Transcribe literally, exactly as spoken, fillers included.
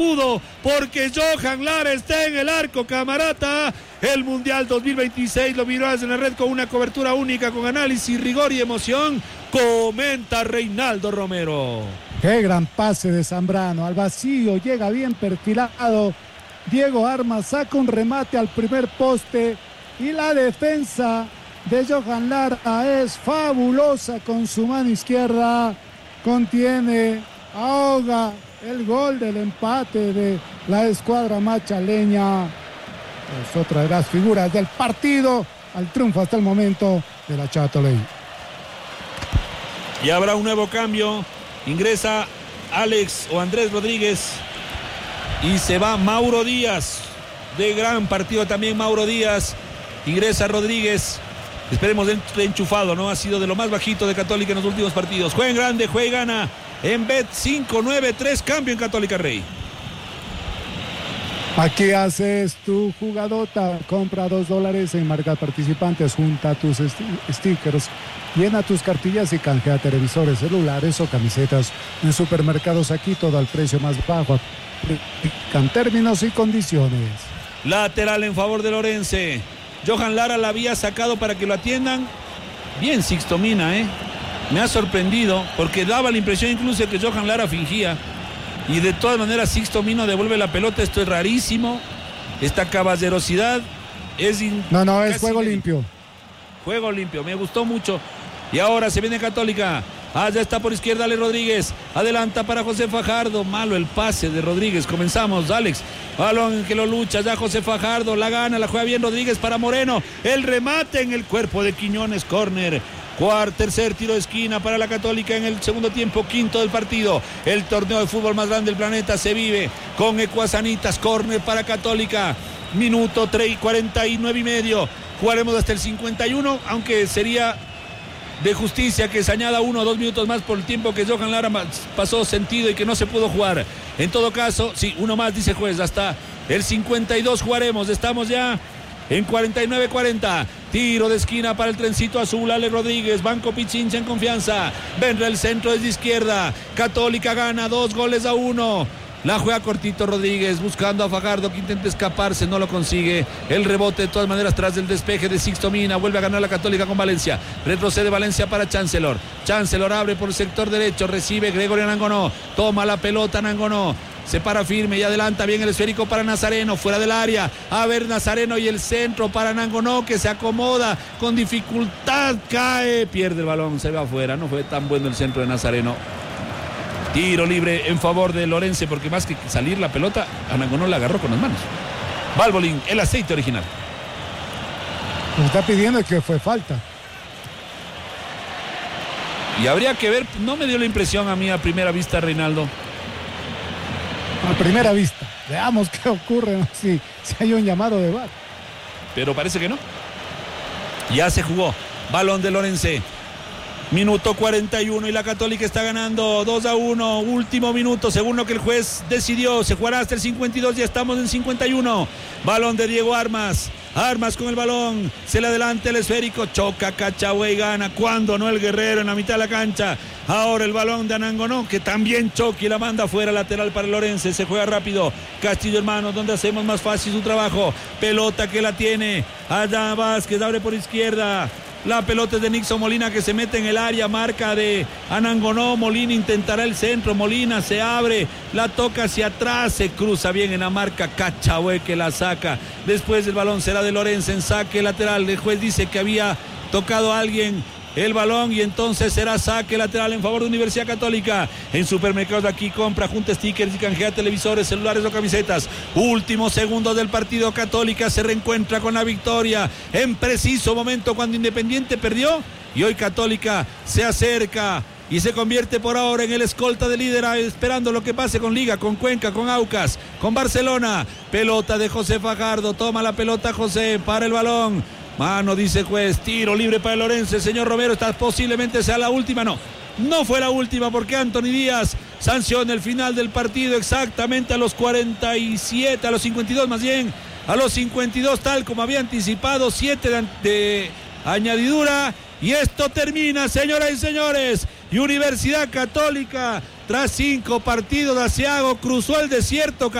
pudo, porque Johan Lara está en el arco, camarata. El Mundial dos mil veintiséis lo miró desde la red con una cobertura única, con análisis, rigor y emoción. Comenta Reinaldo Romero. Qué gran pase de Zambrano al vacío, llega bien perfilado. Diego Armas saca un remate al primer poste y la defensa de Johan Lara es fabulosa con su mano izquierda. Contiene, ahoga el gol del empate de la escuadra machaleña. Es otra de las figuras del partido al triunfo hasta el momento de la Châtelet. Y habrá un nuevo cambio. Ingresa Alex o Andrés Rodríguez y se va Mauro Díaz. De gran partido también Mauro Díaz. Ingresa Rodríguez. Esperemos de enchufado, ¿no? Ha sido de lo más bajito de Católica en los últimos partidos. Juega en grande, juega y gana. En Bet cinco nueve tres, cambio en Católica Rey. Aquí haces tu jugadota, compra dos dólares en marcas participantes, junta tus st- stickers, llena tus cartillas y canjea televisores, celulares o camisetas. En supermercados aquí todo al precio más bajo. Aplican términos y condiciones. Lateral en favor de Lorense. Johan Lara la había sacado para que lo atiendan. Bien Sixto Mina, ¿eh? Me ha sorprendido porque daba la impresión incluso que Johan Lara fingía. Y de todas maneras Sixto Mina devuelve la pelota. Esto es rarísimo. Esta caballerosidad es... In... No, no, es juego limpio. Juego limpio, me gustó mucho. Y ahora se viene Católica. Allá está por izquierda Ale Rodríguez. Adelanta para José Fajardo. Malo el pase de Rodríguez. Comenzamos, Alex. Balón que lo lucha. Ya José Fajardo la gana. La juega bien Rodríguez para Moreno. El remate en el cuerpo de Quiñones. Córner. Cuarto, tercer tiro de esquina para la Católica en el segundo tiempo, quinto del partido. El torneo de fútbol más grande del planeta se vive con Ecuasanitas. Córner para Católica. Minuto cuarenta y nueve y medio. Jugaremos hasta el cincuenta y uno, aunque sería de justicia que se añada uno o dos minutos más por el tiempo que Johan Lara pasó sentido y que no se pudo jugar. En todo caso, sí, uno más, dice juez, hasta el cincuenta y dos jugaremos. Estamos ya en cuarenta y nueve cuarenta. Tiro de esquina para el trencito azul. Ale Rodríguez, Banco Pichincha en confianza. Vendrá el centro desde izquierda. Católica gana dos goles a uno. La juega cortito Rodríguez, buscando a Fajardo que intenta escaparse, no lo consigue. El rebote de todas maneras tras el despeje de Sixto Mina. Vuelve a ganar la Católica con Valencia. Retrocede Valencia para Chancellor. Chancellor abre por el sector derecho, recibe Gregorio Nangonó. Toma la pelota Nangonó. Se para firme y adelanta bien el esférico para Nazareno, fuera del área. A ver Nazareno y el centro para Nangonó, que se acomoda con dificultad, cae, pierde el balón, se va afuera. No fue tan bueno el centro de Nazareno. Tiro libre en favor de Lorense, porque más que salir la pelota, a Nangonó la agarró con las manos. Valvoline, el aceite original. Me está pidiendo que fue falta. Y habría que ver, no me dio la impresión a mí a primera vista, Reinaldo. A primera vista. Veamos qué ocurre, ¿no? si, si hay un llamado de V A R. Pero parece que no. Ya se jugó. Balón de Lorense. Minuto cuarenta y uno y la Católica está ganando dos a uno. Último minuto, según lo que el juez decidió. Se jugará hasta el cincuenta y dos, ya estamos en cincuenta y uno. Balón de Diego Armas. Armas con el balón. Se le adelanta el esférico. Choca Cachagüey, gana. Cuando no el Guerrero en la mitad de la cancha. Ahora el balón de Anangonó, que también choca y la manda fuera, lateral para Lorense. Se juega rápido. Castillo Hermanos, donde hacemos más fácil su trabajo. Pelota que la tiene. Allá Vázquez, abre por izquierda. La pelota es de Nixon Molina, que se mete en el área, marca de Anangonó. Molina intentará el centro, Molina se abre, la toca hacia atrás, se cruza bien en la marca. Cachagüey que la saca. Después el balón será de Lorenzo en saque lateral. El juez dice que había tocado a alguien el balón y entonces será saque lateral en favor de Universidad Católica. En supermercados de aquí compra, junta stickers y canjea televisores, celulares o camisetas. Últimos segundos del partido. Católica se reencuentra con la victoria en preciso momento cuando Independiente perdió, y hoy Católica se acerca y se convierte por ahora en el escolta de líder, esperando lo que pase con Liga, con Cuenca, con Aucas, con Barcelona. Pelota de José Fajardo, toma la pelota José, para el balón. Mano, dice juez, tiro libre para el Lorense. Señor Romero, esta posiblemente sea la última. No, no fue la última, porque Anthony Díaz sanciona el final del partido exactamente a los cuarenta y siete, a los cincuenta y dos más bien, a los cincuenta y dos, tal como había anticipado, siete de, de añadidura. Y esto termina, señoras y señores. Y Universidad Católica, Tras cinco partidos, Asiago cruzó el desierto.